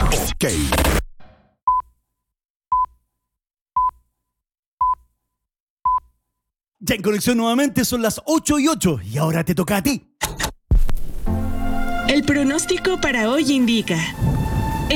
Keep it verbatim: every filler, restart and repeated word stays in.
Ok. Ya en conexión nuevamente son las ocho y ocho y ahora te toca a ti. El pronóstico para hoy indica